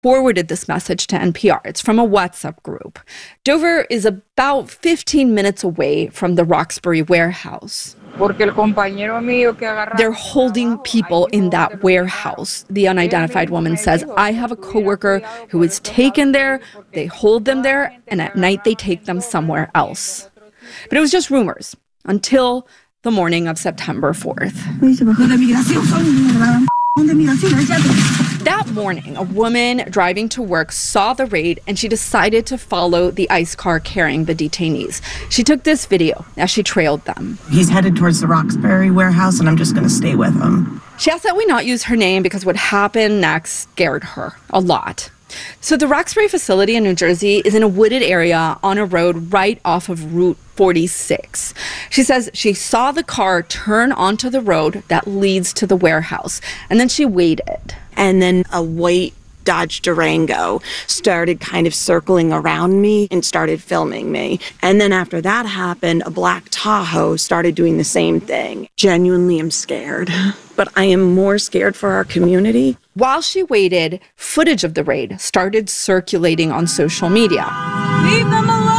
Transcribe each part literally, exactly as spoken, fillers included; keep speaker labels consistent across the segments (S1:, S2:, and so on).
S1: forwarded this message to N P R. It's from a WhatsApp group. Dover is about fifteen minutes away from the Roxbury warehouse. They're holding people in that warehouse. The unidentified woman says, I have a coworker who is taken there, they hold them there, and at night they take them somewhere else. But it was just rumors until the morning of September fourth. That morning, a woman driving to work saw the raid and she decided to follow the ICE car carrying the detainees. She took this video as she trailed them.
S2: He's headed towards the Roxbury warehouse and I'm just going to stay with him.
S1: She asked that we not use her name because what happened next scared her a lot. So the Roxbury facility in New Jersey is in a wooded area on a road right off of Route forty-six. She says she saw the car turn onto the road that leads to the warehouse, and then she waited.
S2: And then a white Dodge Durango started kind of circling around me and started filming me. And then after that happened, a black Tahoe started doing the same thing. Genuinely, I'm scared. But I am more scared for our community.
S1: While she waited, footage of the raid started circulating on social media.
S3: Leave them alone!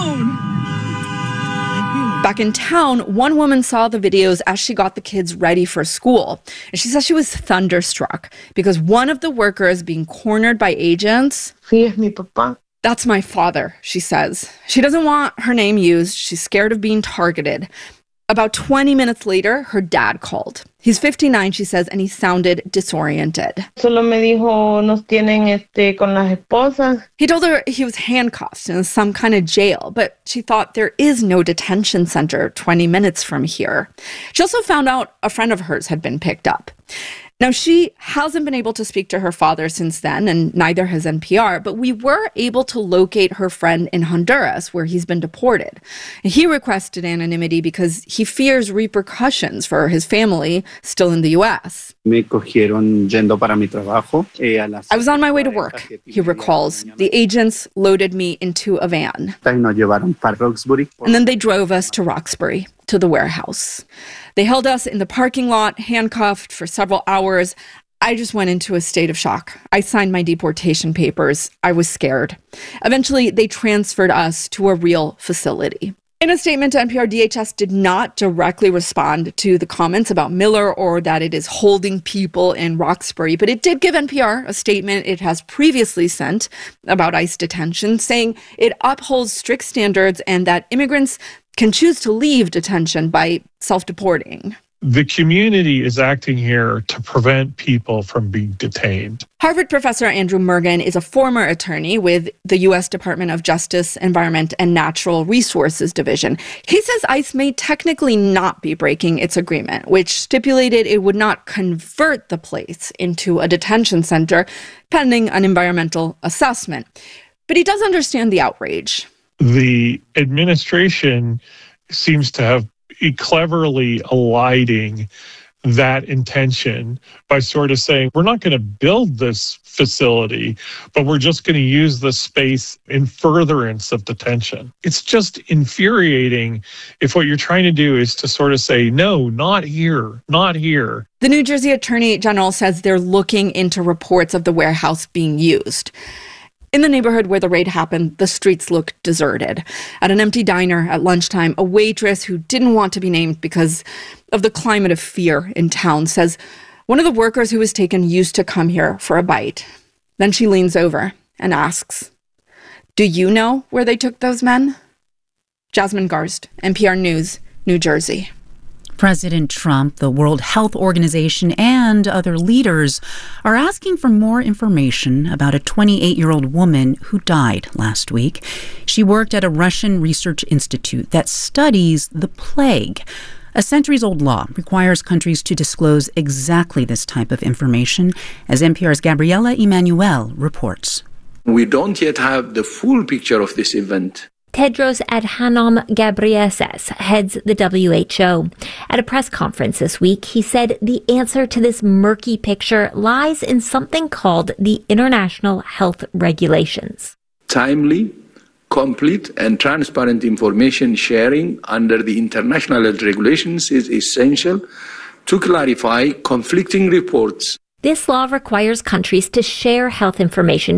S1: Back in town, one woman saw the videos as she got the kids ready for school. And she says she was thunderstruck because one of the workers being cornered by agents,
S4: Sí, es mi papá.
S1: That's my father, she says. She doesn't want her name used. She's scared of being targeted. About twenty minutes later, her dad called. He's fifty-nine, she says, and he sounded disoriented.
S4: Solo me dijo, nos tienen este, con las esposas.
S1: He told her he was handcuffed in some kind of jail, but she thought there is no detention center twenty minutes from here. She also found out a friend of hers had been picked up. Now, she hasn't been able to speak to her father since then, and neither has N P R, but we were able to locate her friend in Honduras, where he's been deported. He requested anonymity because he fears repercussions for his family still in the U S.
S5: Me cogieron yendo para mi trabajo.
S1: I was on my way to work, he recalls. The agents loaded me into a van.
S5: Nos llevaron para Roxbury.
S1: And then they drove us to Roxbury, to the warehouse. They held us in the parking lot, handcuffed for several hours. I just went into a state of shock. I signed my deportation papers. I was scared. Eventually, they transferred us to a real facility. In a statement to N P R, D H S did not directly respond to the comments about Miller or that it is holding people in Roxbury, but it did give N P R a statement it has previously sent about ICE detention, saying it upholds strict standards and that immigrants can choose to leave detention by self-deporting.
S6: The community is acting here to prevent people from being detained.
S1: Harvard professor Andrew Mergen is a former attorney with the U S Department of Justice, Environment, and Natural Resources Division. He says ICE may technically not be breaking its agreement, which stipulated it would not convert the place into a detention center pending an environmental assessment. But he does understand the outrage.
S6: The administration seems to have cleverly eliding that intention by sort of saying, we're not going to build this facility, but we're just going to use the space in furtherance of detention. It's just infuriating if what you're trying to do is to sort of say, no, not here, not here.
S1: The New Jersey Attorney General says they're looking into reports of the warehouse being used. In the neighborhood where the raid happened, the streets looked deserted. At an empty diner at lunchtime, a waitress who didn't want to be named because of the climate of fear in town says one of the workers who was taken used to come here for a bite. Then she leans over and asks, do you know where they took those men? Jasmine Garst, N P R News, New Jersey.
S7: President Trump, the World Health Organization, and other leaders are asking for more information about a twenty-eight-year-old woman who died last week. She worked at a Russian research institute that studies the plague. A centuries-old law requires countries to disclose exactly this type of information, as N P R's Gabriela Emanuel reports.
S8: We don't yet have the full picture of this event.
S9: Tedros Adhanom Ghebreyesus heads the W H O. At a press conference this week, he said the answer to this murky picture lies in something called the International Health Regulations.
S8: Timely, complete, and transparent information sharing under the International Health Regulations is essential to clarify conflicting reports
S9: This law requires countries to share health information